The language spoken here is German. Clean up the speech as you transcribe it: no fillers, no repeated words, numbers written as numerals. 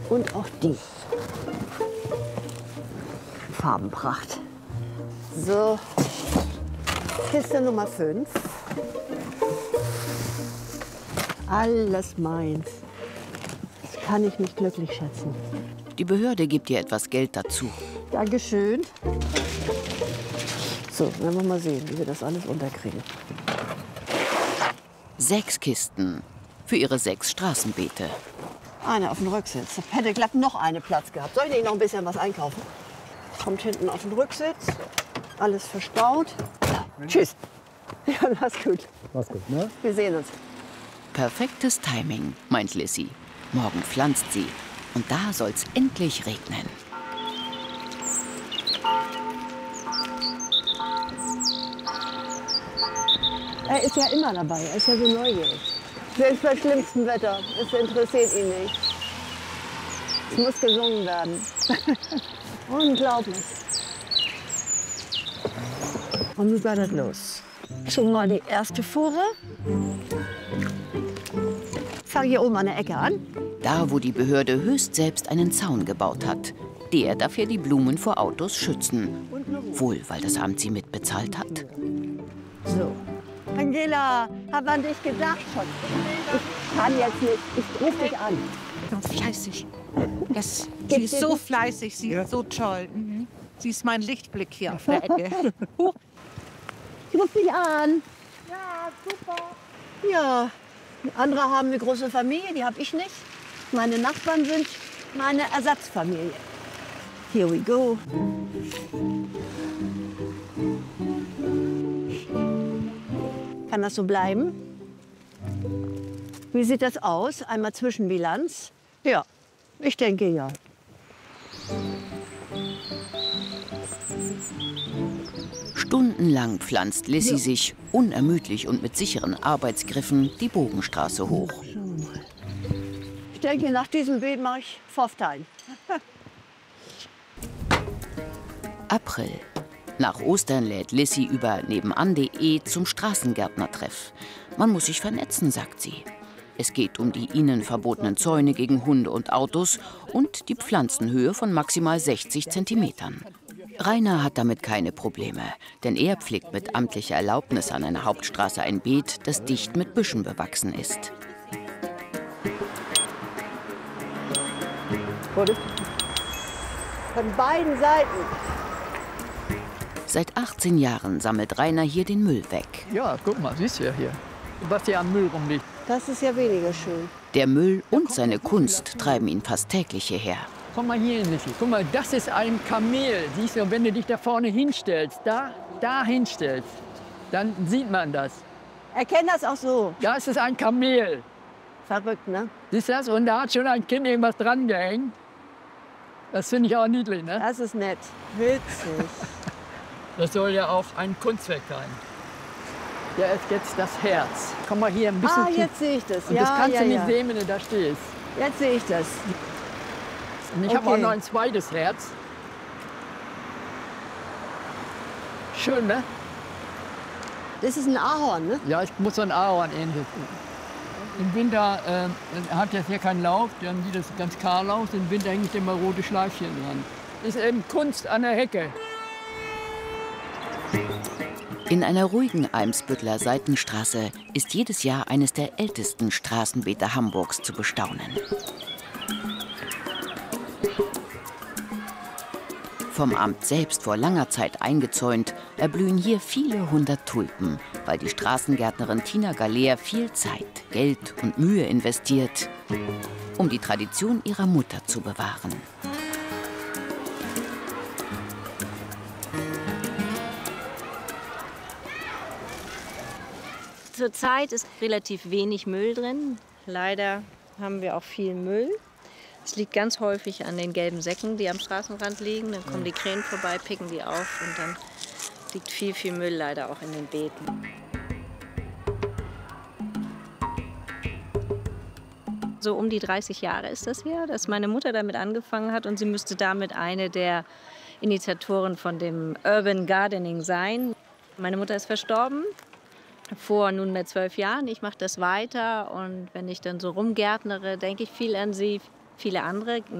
Und auch die. Farbenpracht. So, Kiste Nummer 5. Alles meins. Das kann ich nicht glücklich schätzen. Die Behörde gibt ihr etwas Geld dazu. Dankeschön. So, werden wir mal sehen, wie wir das alles unterkriegen. 6 Kisten für ihre 6 Straßenbeete. Eine auf den Rücksitz. Da hätte glatt noch eine Platz gehabt. Soll ich nicht noch ein bisschen was einkaufen? Kommt hinten auf den Rücksitz. Alles verstaut. Ja, tschüss. Ja, mach's gut. Mach's gut, ne? Wir sehen uns. Perfektes Timing, meint Lissy. Morgen pflanzt sie. Und da soll's endlich regnen. Er ist ja immer dabei. Er ist ja so neugierig. Selbst bei schlimmstem Wetter. Es interessiert ihn nicht. Es muss gesungen werden. Unglaublich. Und wie war das los? Schon mal die erste Fuhre. Fang hier oben an der Ecke an. Da, wo die Behörde höchst selbst einen Zaun gebaut hat. Der darf ja die Blumen vor Autos schützen. Wohl, weil das Amt sie mitbezahlt hat. So. Angela, hab an dich gedacht schon. Ich kann jetzt nicht. Ich ruf dich an. Ganz fleißig. Sie ist so fleißig, sie ist so toll. Mhm. Sie ist mein Lichtblick hier auf der Ecke. Ich ruf dich an. Ja, super. Ja, andere haben eine große Familie, die habe ich nicht. Meine Nachbarn sind meine Ersatzfamilie. Here we go. Kann das so bleiben? Wie sieht das aus? Einmal Zwischenbilanz? Ja, ich denke ja. Stundenlang pflanzt Lissy sich unermüdlich und mit sicheren Arbeitsgriffen die Bogenstraße hoch. Ich denke, nach diesem Beet mache ich Pfofftein. April. Nach Ostern lädt Lissy über nebenan.de zum Straßengärtnertreff. Man muss sich vernetzen, sagt sie. Es geht um die ihnen verbotenen Zäune gegen Hunde und Autos und die Pflanzenhöhe von maximal 60 Zentimetern. Rainer hat damit keine Probleme, denn er pflegt mit amtlicher Erlaubnis an einer Hauptstraße ein Beet, das dicht mit Büschen bewachsen ist. Von beiden Seiten. Seit 18 Jahren sammelt Rainer hier den Müll weg. Ja, guck mal, siehst du ja hier, was hier an Müll rumliegt. Das ist ja weniger schön. Der Müll und seine Kunst treiben ihn fast täglich hierher. Komm mal hier hin, Lissy. Guck mal, das ist ein Kamel. Siehst du, wenn du dich da vorne hinstellst, da hinstellst, dann sieht man das. Erkennt das auch so. Das ist ein Kamel. Verrückt, ne? Siehst du das? Und da hat schon ein Kind irgendwas dran gehängt. Das finde ich auch niedlich, ne? Das ist nett. Witzig. Das soll ja auch ein Kunstwerk sein. Ja, ist jetzt das Herz. Komm mal hier ein bisschen Ah, jetzt sehe ich das. Und Ja, das kannst ja, du nicht ja. sehen, wenn du da stehst. Jetzt sehe ich das. Und ich habe Okay. auch noch ein zweites Herz. Schön, ne? Das ist ein Ahorn, ne? Ja, ich muss so ein Ahorn ähnlich. Im Winter hat das hier keinen Lauf, dann sieht das ganz kahl aus. Im Winter hängt immer rote Schleifchen dran. Das ist eben Kunst an der Hecke. In einer ruhigen Eimsbütteler Seitenstraße ist jedes Jahr eines der ältesten Straßenbeete Hamburgs zu bestaunen. Vom Amt selbst vor langer Zeit eingezäunt, erblühen hier viele hundert Tulpen, weil die Straßengärtnerin Tina Galler viel Zeit, Geld und Mühe investiert, um die Tradition ihrer Mutter zu bewahren. Zurzeit ist relativ wenig Müll drin. Leider haben wir auch viel Müll. Es liegt ganz häufig an den gelben Säcken, die am Straßenrand liegen. Dann kommen die Krähen vorbei, picken die auf und dann liegt viel, viel Müll leider auch in den Beeten. So um die 30 Jahre ist das her, dass meine Mutter damit angefangen hat und sie müsste damit eine der Initiatoren von dem Urban Gardening sein. Meine Mutter ist verstorben. Vor nunmehr 12 Jahren. Ich mache das weiter und wenn ich dann so rumgärtnere, denke ich viel an sie, viele andere.